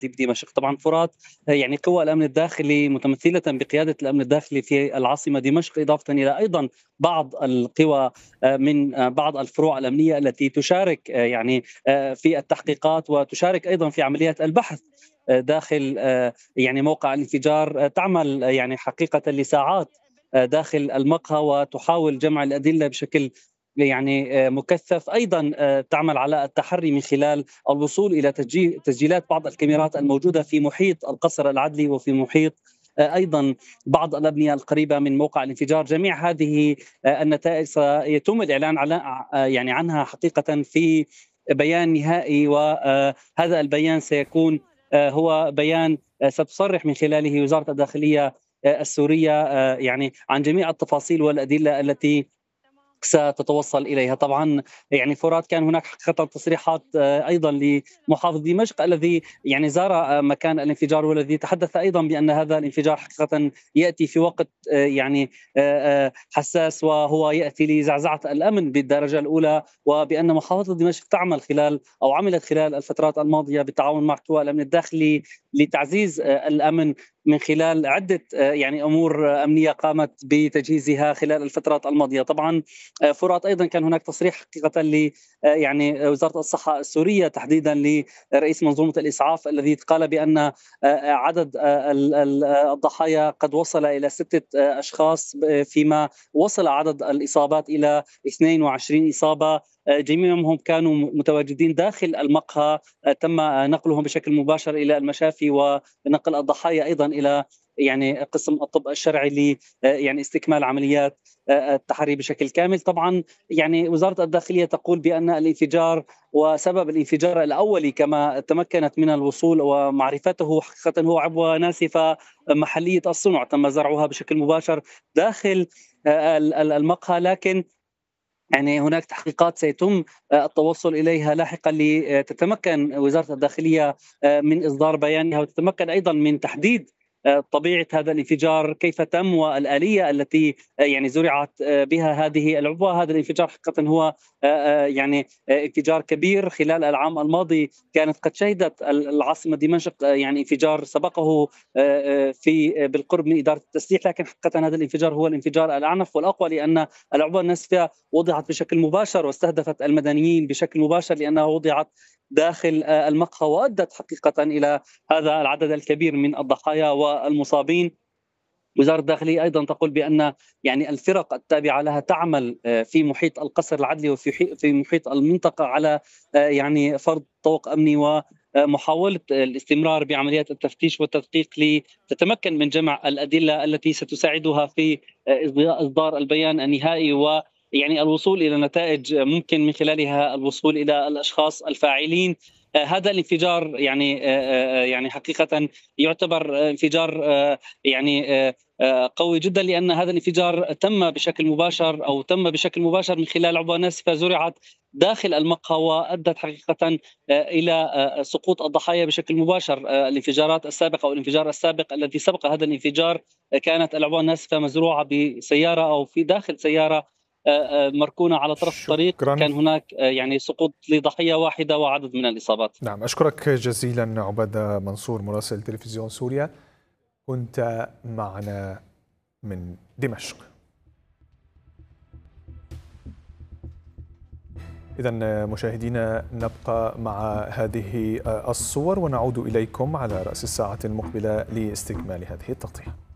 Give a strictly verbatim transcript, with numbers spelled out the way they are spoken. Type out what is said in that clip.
بدمشق. طبعا فرات يعني قوى الامن الداخلي متمثله بقياده الامن الداخلي في العاصمه دمشق، اضافه الى ايضا بعض القوى آه، من آه، بعض الفروع الامنيه التي تشارك آه، يعني آه، في التحقيقات وتشارك ايضا في عمليات البحث آه، داخل آه، يعني موقع الانفجار. آه، تعمل آه، يعني حقيقه لساعات آه، داخل المقهى وتحاول جمع الادله بشكل يعني آه، مكثف. ايضا آه، تعمل على التحري من خلال الوصول الى تسجيل تسجيلات بعض الكاميرات الموجوده في محيط القصر العدلي وفي محيط آه، ايضا بعض الابنيه القريبه من موقع الانفجار. جميع هذه آه، النتائج سيتم الاعلان على آه، يعني عنها حقيقه في بيان نهائي، وهذا البيان سيكون آه، هو بيان آه، ستصرح من خلاله وزاره الداخليه آه، السوريه آه، يعني عن جميع التفاصيل والادله التي ستتوصل اليها. طبعا يعني فرات كان هناك حقيقه تصريحات آه، ايضا لمحافظ دمشق الذي يعني زار آه، مكان الانفجار، والذي تحدث ايضا بان هذا الانفجار حقيقه ياتي في وقت آه، يعني آه، آه، حساس، وهو ياتي لزعزعه الامن بالدرجه الاولى، وبان محافظه دمشق تعمل خلال او عملت خلال الفترات الماضيه بالتعاون مع قوى الامن الداخلي لتعزيز آه، الامن من خلال عده آه، يعني امور آه، امنيه قامت بتجهيزها خلال الفترات الماضيه. طبعا آه، فرات ايضا كان هناك تصريح حقيقه ل آه، يعني وزاره الصحه السوريه تحديدا لرئيس منظومه الاسعاف، الذي قال بان آه، عدد آه، ال- ال- آه، الضحايا قد وصل الى سته آه، اشخاص، ب- فيما وصل عدد الاصابات الى اثنين وعشرين اصابه. آه، جميعهم كانوا متواجدين داخل المقهى. آه، تم آه، نقلهم بشكل مباشر الى المشافي، ونقل الضحايا ايضا الى يعني قسم الطب الشرعي ل آه، يعني استكمال عمليات آه، التحري بشكل كامل. طبعا يعني وزارة الداخلية تقول بأن الانفجار وسبب الانفجار الأولي كما تمكنت من الوصول ومعرفته حقيقة هو عبوة ناسفة محلية الصنع تم زرعها بشكل مباشر داخل آه، ال- ال- المقهى، لكن يعني هناك تحقيقات سيتم آه، التوصل اليها لاحقا لتتمكن وزاره الداخليه آه، من اصدار بيانها، وتتمكن ايضا من تحديد آه، طبيعه هذا الانفجار كيف تم والاليه التي آه، يعني زرعت آه، بها هذه العبوه. هذا الانفجار حقيقه هو آه، آه، يعني آه، انفجار كبير. خلال العام الماضي كانت قد شهدت العاصمه دمشق آه، يعني انفجار سبقه آه، آه، في آه، بالقرب من اداره التسليح، لكن حقيقه هذا الانفجار هو الانفجار الاعنف والاقوى، لان العبوه الناسفه وضعت بشكل مباشر واستهدفت المدنيين بشكل مباشر، لأنها وضعت داخل آه، المقهى وأدت حقيقة إلى هذا العدد الكبير من الضحايا والمصابين. وزارة الداخلية أيضا تقول بأن يعني الفرق التابعة لها تعمل آه، في محيط القصر العدلي وفي حي- في محيط المنطقة على آه، يعني فرض طوق أمني ومحاولة الاستمرار بعمليات التفتيش والتدقيق لتتمكن من جمع الأدلة التي ستساعدها في آه، إصدار البيان النهائي، و يعني الوصول إلى نتائج ممكن من خلالها الوصول إلى الأشخاص الفاعلين. آه، هذا الانفجار يعني آه، آه، يعني حقيقة يعتبر آه، انفجار آه، يعني آه، آه، قوي جدا، لان هذا الانفجار تم بشكل مباشر او تم بشكل مباشر من خلال عبوه ناسفه زرعت داخل المقهى وادت حقيقه آه، الى آه، سقوط الضحايا بشكل مباشر. آه، الانفجارات السابقه او الانفجار السابق الذي سبق هذا الانفجار آه، كانت العبوه الناسفه مزروعه بسياره او في داخل سياره آه، آه، مركونه على طرف الطريق. شكرا. كان هناك آه، يعني سقوط لضحيه واحده وعدد من الاصابات. نعم، أشكرك جزيلا عبادة منصور مراسل تلفزيون سوريا، كنت معنا من دمشق. إذن مشاهدينا نبقى مع هذه الصور ونعود إليكم على رأس الساعة المقبلة لاستكمال هذه التغطية.